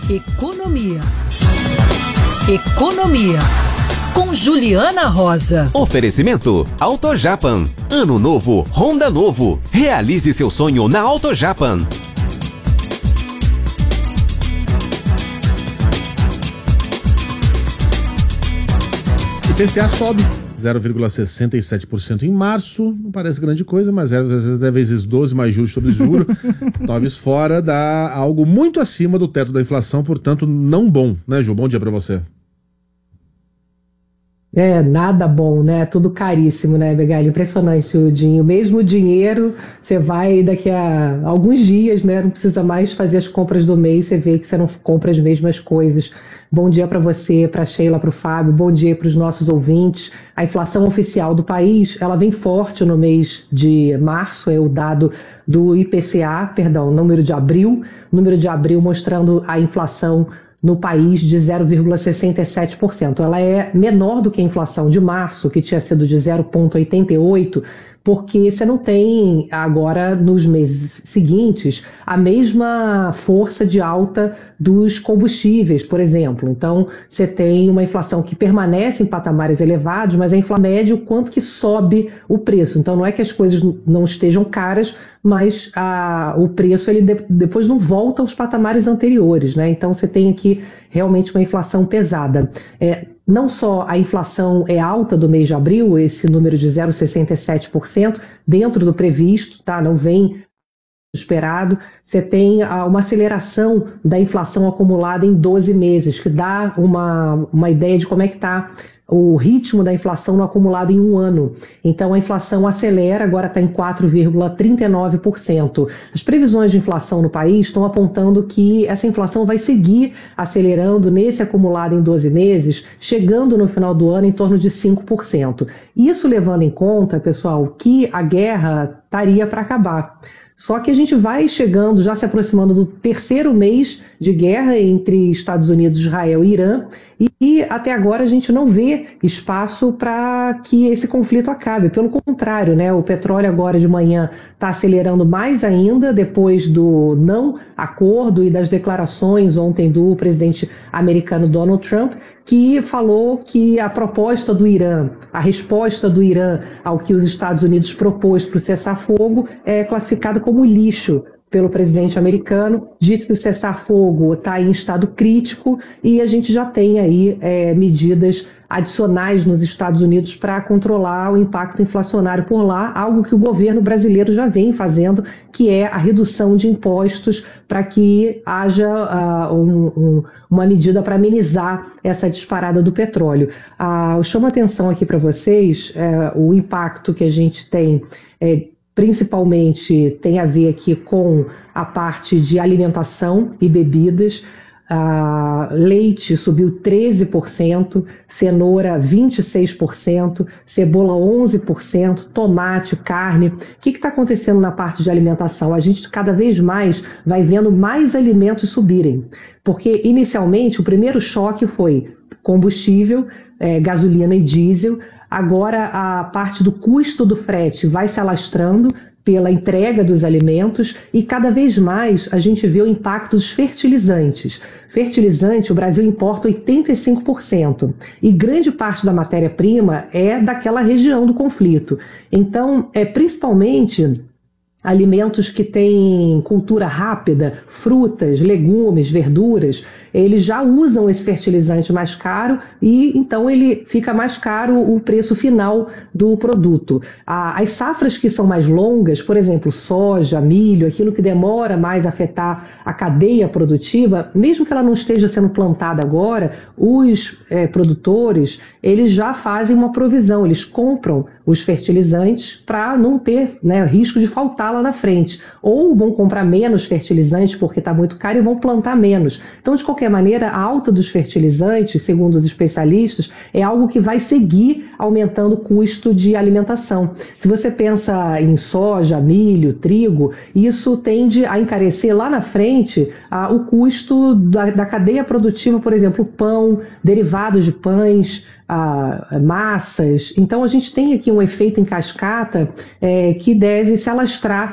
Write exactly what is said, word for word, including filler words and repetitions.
Economia. Economia. Com Juliana Rosa. Oferecimento AutoJapan. Ano novo, Honda novo. Realize seu sonho na AutoJapan. O I P C A sobe zero vírgula sessenta e sete por cento em março, não parece grande coisa, mas é vezes doze mais juros sobre juro, talvez fora dá algo muito acima do teto da inflação, portanto não bom, né, Ju? Bom dia para você. É, nada bom, né? Tudo caríssimo, né, Begali? Impressionante o dinheiro. Mesmo o dinheiro, você vai daqui a alguns dias, né? Não precisa mais fazer as compras do mês, você vê que você não compra as mesmas coisas. Bom dia para você, para a Sheila, para o Fábio, bom dia para os nossos ouvintes. A inflação oficial do país, ela vem forte no mês de março, é o dado do I P C A, perdão, número de abril, número de abril mostrando a inflação no país de zero vírgula sessenta e sete por cento. Ela é menor do que a inflação de março, que tinha sido de zero vírgula oitenta e oito por cento, porque você não tem agora, nos meses seguintes, a mesma força de alta dos combustíveis, por exemplo. Então, você tem uma inflação que permanece em patamares elevados, mas a inflação mede o quanto que sobe o preço. Então, não é que as coisas não estejam caras, mas a, o preço ele de, depois não volta aos patamares anteriores, né? Então, você tem aqui realmente uma inflação pesada. É, Não só a inflação é alta do mês de abril, esse número de zero vírgula sessenta e sete por cento, dentro do previsto, tá? Não vem esperado, você tem uma aceleração da inflação acumulada em doze meses, que dá uma, uma ideia de como é que está o ritmo da inflação no acumulado em um ano. Então, a inflação acelera, agora está em quatro vírgula trinta e nove por cento. As previsões de inflação no país estão apontando que essa inflação vai seguir acelerando nesse acumulado em doze meses, chegando no final do ano em torno de cinco por cento. Isso levando em conta, pessoal, que a guerra estaria para acabar. Só que a gente vai chegando, já se aproximando do terceiro mês de guerra entre Estados Unidos, Israel e Irã, e, e até agora a gente não vê espaço para que esse conflito acabe. Pelo contrário, né, o petróleo agora de manhã está acelerando mais ainda, depois do não acordo e das declarações ontem do presidente americano Donald Trump, que falou que a proposta do Irã, a resposta do Irã ao que os Estados Unidos propôs para o cessar-fogo é classificada como lixo pelo presidente americano, disse que o cessar-fogo está em estado crítico e a gente já tem aí é, medidas adicionais nos Estados Unidos para controlar o impacto inflacionário por lá, algo que o governo brasileiro já vem fazendo, que é a redução de impostos para que haja uh, um, um, uma medida para amenizar essa disparada do petróleo. Uh, eu chamo a atenção aqui para vocês uh, o impacto que a gente tem, uh, principalmente tem a ver aqui com a parte de alimentação e bebidas. Uh, leite subiu treze por cento, cenoura vinte e seis por cento, cebola onze por cento, tomate, carne. O que está acontecendo na parte de alimentação? A gente cada vez mais vai vendo mais alimentos subirem, porque inicialmente o primeiro choque foi combustível, é, gasolina e diesel. Agora a parte do custo do frete vai se alastrando pela entrega dos alimentos e cada vez mais a gente vê o impacto dos fertilizantes. Fertilizante, o Brasil importa oitenta e cinco por cento e grande parte da matéria-prima é daquela região do conflito. Então, é principalmente alimentos que têm cultura rápida, frutas, legumes, verduras, eles já usam esse fertilizante mais caro e então ele fica mais caro o preço final do produto. As safras que são mais longas, por exemplo, soja, milho, aquilo que demora mais a afetar a cadeia produtiva, mesmo que ela não esteja sendo plantada agora, os é, produtores, eles já fazem uma provisão, eles compram os fertilizantes para não ter, né, risco de faltar lá na frente. Ou vão comprar menos fertilizantes porque está muito caro e vão plantar menos. Então, de qualquer maneira, a alta dos fertilizantes, segundo os especialistas, é algo que vai seguir aumentando o custo de alimentação. Se você pensa em soja, milho, trigo, isso tende a encarecer lá na frente ah, o custo da, da cadeia produtiva, por exemplo, pão, derivados de pães, ah, massas. Então, a gente tem aqui um efeito em cascata é, que deve se alastrar